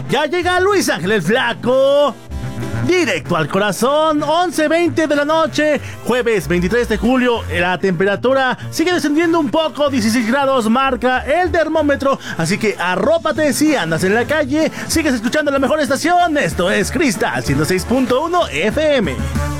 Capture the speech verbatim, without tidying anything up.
Ya llega Luis Ángel el Flaco. Directo al corazón, once veinte de la noche, jueves veintitrés de julio. La temperatura sigue descendiendo un poco, dieciséis grados marca el termómetro. Así que arrópate si andas en la calle. Sigues escuchando la mejor estación. Esto es Cristal ciento seis punto uno F M.